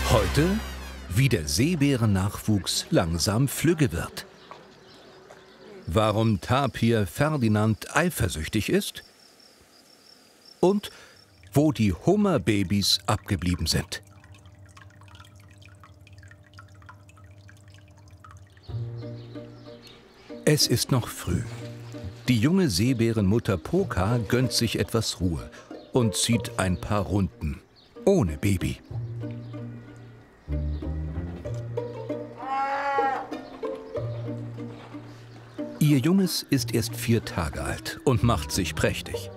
Heute, wie der Seebärennachwuchs langsam flügge wird. Warum Tapir Ferdinand eifersüchtig ist und wo die Hummerbabys abgeblieben sind. Es ist noch früh. Die junge Seebärenmutter Poka gönnt sich etwas Ruhe und zieht ein paar Runden ohne Baby. Ihr Junges ist erst 4 Tage alt und macht sich prächtig.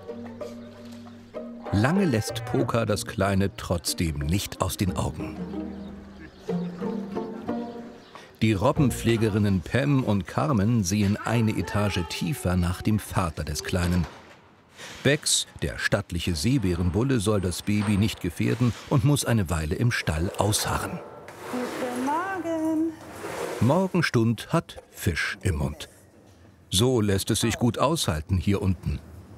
Lange lässt Poka das Kleine trotzdem nicht aus den Augen. Die Robbenpflegerinnen Pam und Carmen sehen eine Etage tiefer nach dem Vater des Kleinen. Bex, der stattliche Seebärenbulle, soll das Baby nicht gefährden und muss eine Weile im Stall ausharren. Guten Morgen. Morgenstund hat Fisch im Mund. So lässt es sich gut aushalten hier unten.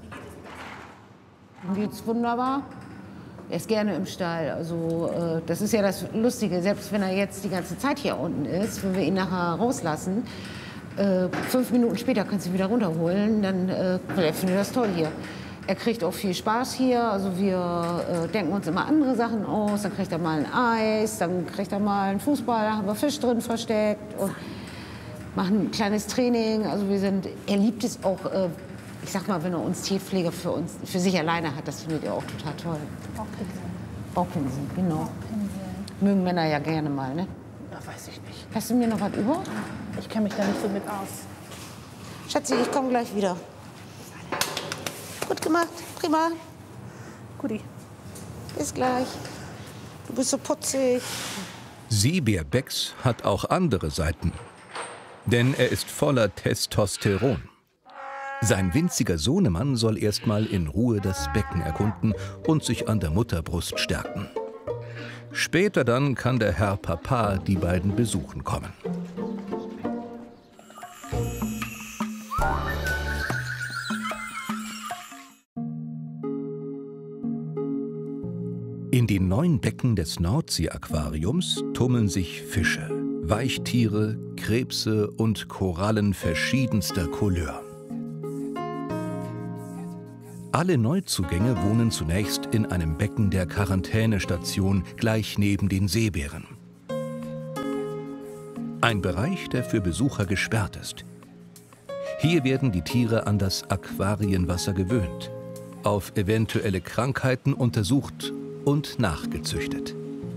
Ihm geht's wunderbar. Er ist gerne im Stall. Also das ist ja das Lustige. Selbst wenn er jetzt die ganze Zeit hier unten ist, wenn wir ihn nachher rauslassen, 5 Minuten später kannst du ihn wieder runterholen, dann er findet das toll hier. Er kriegt auch viel Spaß hier. Also wir denken uns immer andere Sachen aus. Dann kriegt er mal ein Eis, dann kriegt er mal einen Fußball, da haben wir Fisch drin versteckt und machen ein kleines Training. Also er liebt es auch. Ich sag mal, wenn er uns Tierpflege für sich alleine hat, das findet er auch total toll. Bauchpinseln. Bauchpinseln, genau. Bauchpinseln. Mögen Männer ja gerne mal, ne? Ja, weiß ich nicht. Hast du mir noch was über? Ich kenne mich da nicht so mit aus. Schatzi, ich komme gleich wieder. Gut gemacht, prima. Guti. Bis gleich. Du bist so putzig. Seebär Bex hat auch andere Seiten. Denn er ist voller Testosteron. Sein winziger Sohnemann soll erstmal in Ruhe das Becken erkunden und sich an der Mutterbrust stärken. Später dann kann der Herr Papa die beiden besuchen kommen. In den 9 Becken des Nordsee-Aquariums tummeln sich Fische, Weichtiere, Krebse und Korallen verschiedenster Couleur. Alle Neuzugänge wohnen zunächst in einem Becken der Quarantänestation gleich neben den Seebären. Ein Bereich, der für Besucher gesperrt ist. Hier werden die Tiere an das Aquarienwasser gewöhnt, auf eventuelle Krankheiten untersucht und nachgezüchtet.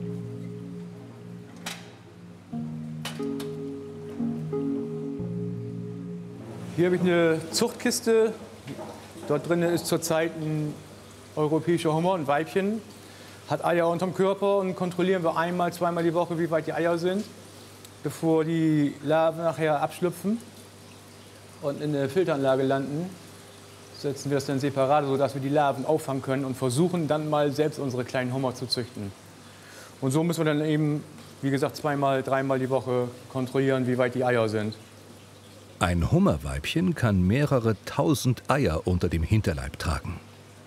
Hier habe ich eine Zuchtkiste. Dort drin ist zurzeit ein europäischer Hummer, ein Weibchen, hat Eier unterm Körper und kontrollieren wir einmal, zweimal die Woche, wie weit die Eier sind, bevor die Larven nachher abschlüpfen und in der Filteranlage landen. Setzen wir das dann separat, sodass wir die Larven auffangen können und versuchen dann mal selbst unsere kleinen Hummer zu züchten. Und so müssen wir dann eben, wie gesagt, zweimal, dreimal die Woche kontrollieren, wie weit die Eier sind. Ein Hummerweibchen kann mehrere 1000 Eier unter dem Hinterleib tragen.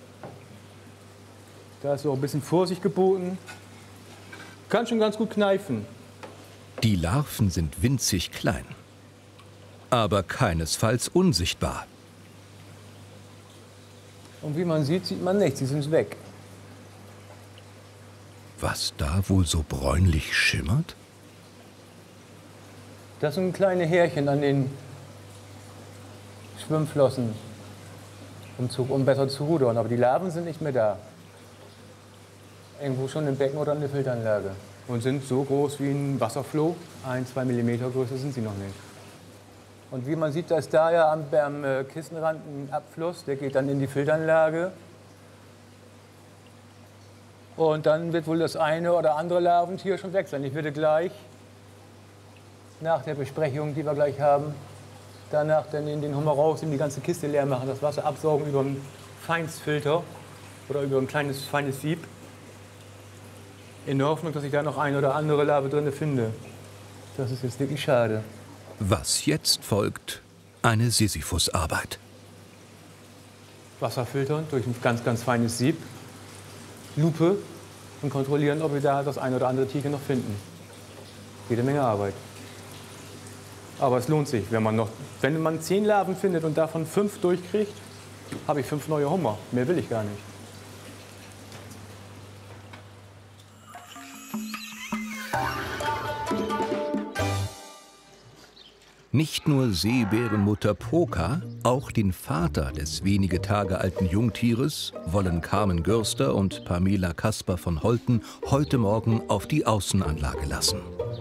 Da ist auch ein bisschen Vorsicht geboten. Kann schon ganz gut kneifen. Die Larven sind winzig klein, aber keinesfalls unsichtbar. Und wie man sieht, sieht man nichts, sie sind weg. Was da wohl so bräunlich schimmert? Das sind kleine Härchen an den Schwimmflossen, um besser zu rudern. Aber die Larven sind nicht mehr da. Irgendwo schon im Becken oder in der Filteranlage. Und sind so groß wie ein Wasserfloh. 1-2 Millimeter größer sind sie noch nicht. Und wie man sieht, da ist da ja am Kissenrand ein Abfluss. Der geht dann in die Filteranlage. Und dann wird wohl das eine oder andere Larventier schon weg sein. Ich würde gleich, nach der Besprechung, die wir gleich haben, danach dann in den Hummer rausnehmen, die ganze Kiste leer machen, das Wasser absaugen über einen Feinstfilter oder über ein kleines, feines Sieb. In der Hoffnung, dass ich da noch eine oder andere Larve drin finde. Das ist jetzt wirklich schade. Was jetzt folgt, eine Sisyphusarbeit. Wasser filtern durch ein ganz, ganz feines Sieb. Lupe und kontrollieren, ob wir da das eine oder andere Tiger noch finden. Jede Menge Arbeit. Aber es lohnt sich, wenn man 10 Larven findet und davon 5 durchkriegt, habe ich 5 neue Hummer. Mehr will ich gar nicht. Nicht nur Seebärenmutter Poka, auch den Vater des wenige Tage alten Jungtieres wollen Carmen Görster und Pamela Kasper von Holten heute Morgen auf die Außenanlage lassen.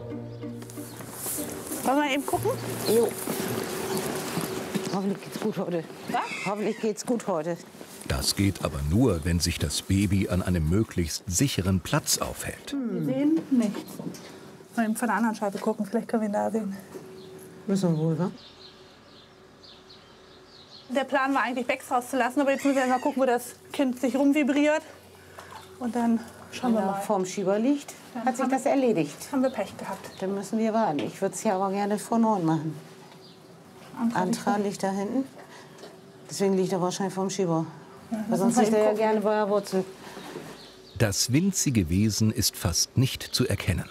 Wollen wir eben gucken? Jo. Hoffentlich geht's gut heute. Ja? Hoffentlich geht's gut heute. Das geht aber nur, wenn sich das Baby an einem möglichst sicheren Platz aufhält. Wir sehen nichts. Mal eben von der anderen Seite gucken, vielleicht können wir ihn da sehen. Müssen wir wohl, wa? Der Plan war eigentlich Becks rauszulassen, aber jetzt müssen wir mal gucken, wo das Kind sich rumvibriert. Und dann schauen wir Wenn er mal. vorm Schieber liegt, hat sich das erledigt. Haben wir Pech gehabt. Dann müssen wir warten. Ich würde es ja aber gerne vor 9 machen. Antra liegt da hinten. Deswegen liegt er wahrscheinlich vorm Schieber. Weil sonst liegt er ja gerne bei der Wurzel. Das winzige Wesen ist fast nicht zu erkennen.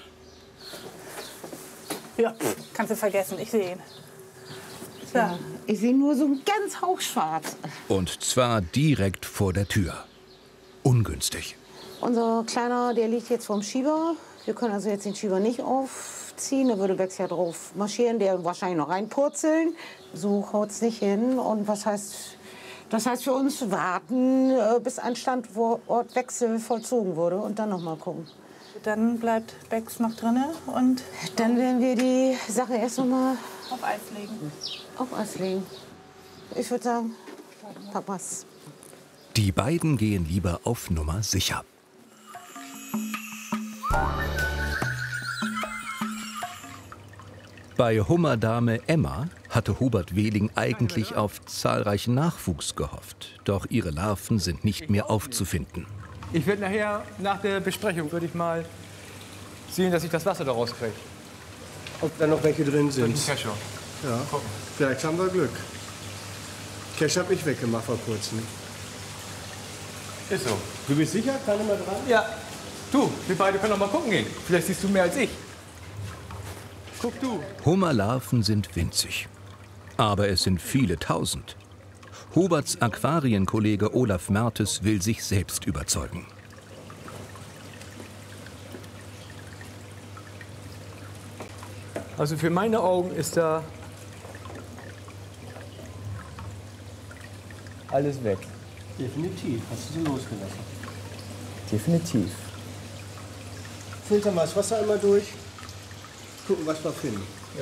Ja, kannst du vergessen, ich sehe ihn. So. Ja. Ich sehe nur so ganz hauchschwarz. Und zwar direkt vor der Tür. Ungünstig. Unser Kleiner, der liegt jetzt vorm Schieber. Wir können also jetzt den Schieber nicht aufziehen. Da würde Bex ja drauf marschieren, der wahrscheinlich noch reinpurzeln. So haut's nicht hin. Und was heißt, das heißt für uns warten, bis ein Standortwechsel vollzogen wurde und dann noch mal gucken. Dann bleibt Becks noch drin und Dann werden wir die Sache erst noch mal auf Eis legen. auf Eis legen. Ich würde sagen, pack was. Die beiden gehen lieber auf Nummer sicher. Bei Hummerdame Emma hatte Hubert Wehling eigentlich auf zahlreichen Nachwuchs gehofft. Doch ihre Larven sind nicht mehr aufzufinden. Ich werde nachher, nach der Besprechung, würde ich mal sehen, dass ich das Wasser daraus kriege. Ob da noch welche drin sind. Kescher. Ja, vielleicht haben wir Glück. Cash habe ich weggemacht vor kurzem. Ist so. Du bist sicher? Keine mehr dran? Ja, du, wir beide können noch mal gucken gehen. Vielleicht siehst du mehr als ich. Guck du. Hummerlarven sind winzig. Aber es sind viele tausend. Huberts Aquarienkollege Olaf Mertes will sich selbst überzeugen. Also für meine Augen ist da alles weg. Definitiv. Hast du sie losgelassen. Definitiv. Filter mal das Wasser einmal durch. Gucken, was wir finden. Ja.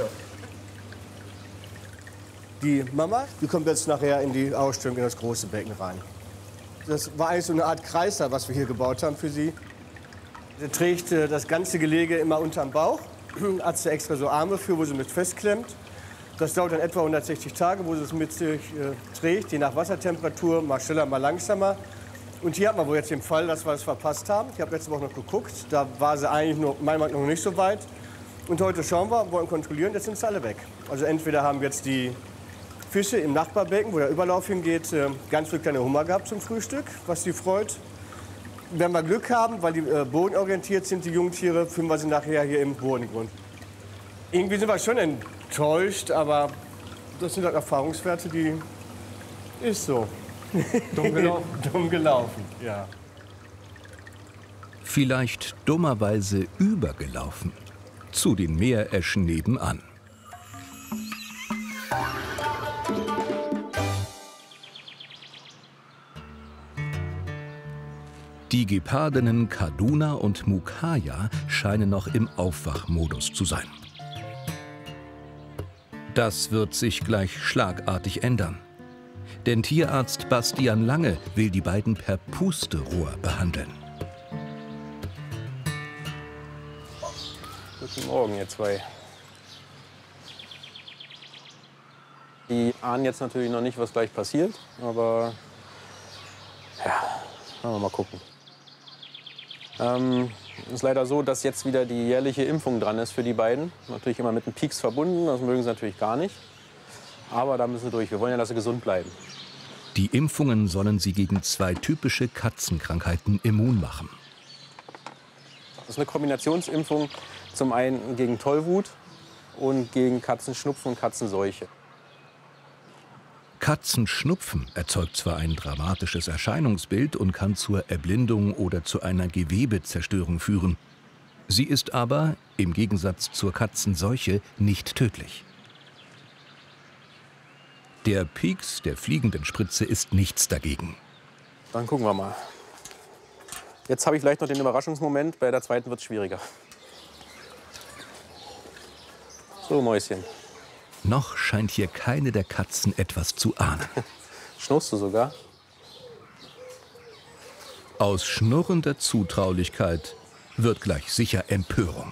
Die Mama, die kommt jetzt nachher in die Ausstellung in das große Becken rein. Das war eigentlich so eine Art Kreislauf, was wir hier gebaut haben für sie. Sie trägt das ganze Gelege immer unterm Bauch. Hat sie extra so Arme für, wo sie mit festklemmt. Das dauert dann etwa 160 Tage, wo sie es mit sich trägt, je nach Wassertemperatur, mal schneller, mal langsamer. Und hier hat man wohl jetzt den Fall, dass wir es verpasst haben. Ich habe letzte Woche noch geguckt, da war sie eigentlich meiner Meinung nach noch nicht so weit. Und heute schauen wir, wollen kontrollieren, jetzt sind sie alle weg. Also entweder haben wir jetzt die Fische im Nachbarbecken, wo der Überlauf hingeht, ganz viele kleine Hummer gehabt zum Frühstück, was sie freut. Wenn wir Glück haben, weil die bodenorientiert sind, die Jungtiere, finden wir sie nachher hier im Bodengrund. Irgendwie sind wir schon enttäuscht, aber das sind halt Erfahrungswerte, die ist so. Dumm gelaufen. Dumm gelaufen, ja. Vielleicht dummerweise übergelaufen. Zu den Meereschen nebenan. Die Gepardinnen Kaduna und Mukaya scheinen noch im Aufwachmodus zu sein. Das wird sich gleich schlagartig ändern. Denn Tierarzt Bastian Lange will die beiden per Pusterohr behandeln. Guten Morgen, ihr zwei. Die ahnen jetzt natürlich noch nicht, was gleich passiert, aber ja, wollen wir mal gucken. Es ist leider so, dass jetzt wieder die jährliche Impfung dran ist für die beiden. Natürlich immer mit einem Pieks verbunden, das mögen sie natürlich gar nicht. Aber da müssen sie durch, wir wollen ja, dass sie gesund bleiben. Die Impfungen sollen sie gegen 2 typische Katzenkrankheiten immun machen. Das ist eine Kombinationsimpfung, zum einen gegen Tollwut und gegen Katzenschnupfen und Katzenseuche. Katzenschnupfen erzeugt zwar ein dramatisches Erscheinungsbild und kann zur Erblindung oder zu einer Gewebezerstörung führen. Sie ist aber, im Gegensatz zur Katzenseuche, nicht tödlich. Der Pieks der fliegenden Spritze ist nichts dagegen. Dann gucken wir mal. Jetzt habe ich vielleicht noch den Überraschungsmoment, bei der zweiten wird es schwieriger. So, Mäuschen. Noch scheint hier keine der Katzen etwas zu ahnen. Schnurrst du sogar? Aus schnurrender Zutraulichkeit wird gleich sicher Empörung.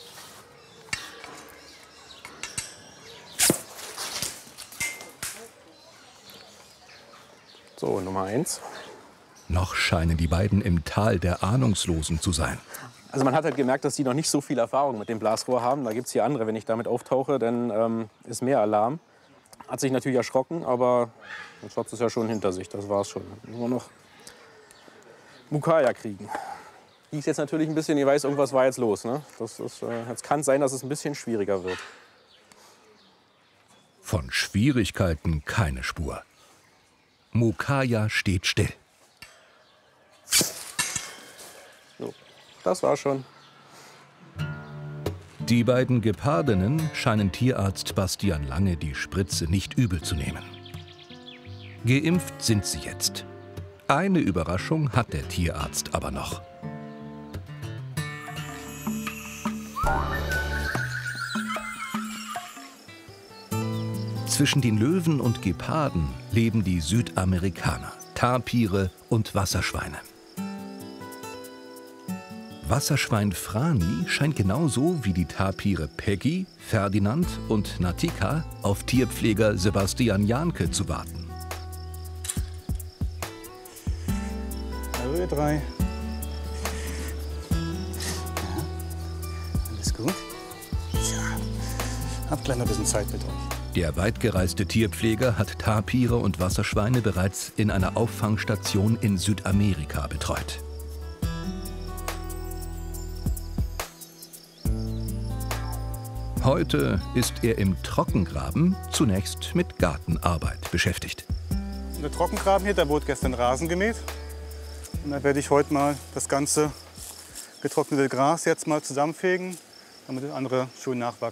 So, Nummer 1. Noch scheinen die beiden im Tal der Ahnungslosen zu sein. Also man hat halt gemerkt, dass die noch nicht so viel Erfahrung mit dem Blasrohr haben. Da gibt es hier andere, wenn ich damit auftauche, dann ist mehr Alarm. Hat sich natürlich erschrocken, aber jetzt hat es ja schon hinter sich, das war's schon. Nur noch Mukaya kriegen. Riecht jetzt natürlich ein bisschen, ihr weiß, irgendwas war jetzt los. Ne? Jetzt kann es sein, dass es ein bisschen schwieriger wird. Von Schwierigkeiten keine Spur. Mukaya steht still. So, das war schon. Die beiden Gepardinnen scheinen Tierarzt Bastian Lange die Spritze nicht übel zu nehmen. Geimpft sind sie jetzt. Eine Überraschung hat der Tierarzt aber noch. Zwischen den Löwen und Geparden leben die Südamerikaner, Tapire und Wasserschweine. Wasserschwein Frani scheint genauso wie die Tapire Peggy, Ferdinand und Natika auf Tierpfleger Sebastian Jahnke zu warten. Hallo ihr drei. Ja, alles gut? Ja, habt gleich noch ein bisschen Zeit mit euch. Der weitgereiste Tierpfleger hat Tapire und Wasserschweine bereits in einer Auffangstation in Südamerika betreut. Heute ist er im Trockengraben zunächst mit Gartenarbeit beschäftigt. Der Trockengraben hier, da wurde gestern Rasen gemäht. Und da werde ich heute mal das ganze getrocknete Gras jetzt mal zusammenfegen, damit das andere schön nachwachsen.